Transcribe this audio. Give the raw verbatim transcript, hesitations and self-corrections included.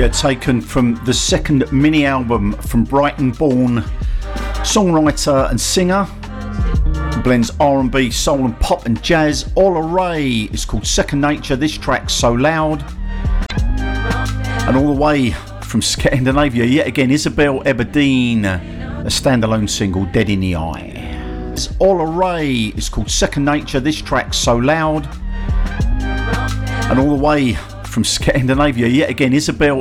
Yeah, taken from the second mini album from Brighton born songwriter and singer, blends R and B, soul and pop and jazz. Ola Ray is called Second Nature. This track's So Loud. And all the way from Scandinavia yet again, Isabel Eberdeen, a standalone single, Dead in the Eye. Ola Ray is called Second Nature. This track's So Loud. And all the way from Scandinavia yet again, Isabel